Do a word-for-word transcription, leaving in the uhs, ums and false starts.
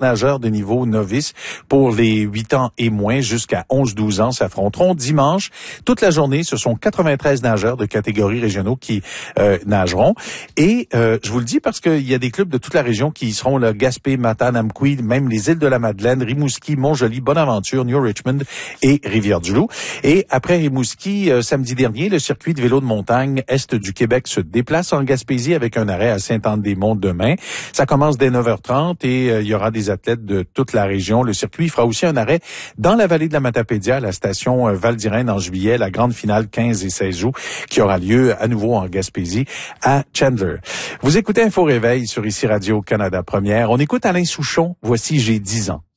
nageurs de niveau novice pour les huit ans et moins jusqu'à onze douze ans s'affronteront dimanche. Toute la journée, ce sont quatre-vingt-treize nageurs de catégories régionaux qui euh, nageront. Et euh, je vous le dis parce qu'il y a des clubs de toute la région qui y seront, là, Gaspé, Matane, Amqui, même les îles de la Madeleine, Rimouski, Montjoli, Bonaventure, New Richmond et Rivière-du-Loup. Et après Rimouski, euh, samedi dernier, le circuit de vélo de montagne Est du Québec se déplace en Gaspésie avec un arrêt à Sainte-Anne-des-Monts demain. Ça commence dès neuf heures trente et euh, il y aura des athlètes de toute la région. Le circuit fera aussi un arrêt dans la vallée de la Matapédia, à la station euh, Val-d'Irène en juillet, la grande finale quinze et seize août qui aura lieu à nouveau en Gaspésie à Chandler. Vous écoutez Info Réveil sur ici Radio-Canada Première. On écoute Alain Souchon. Voici J'ai dix ans.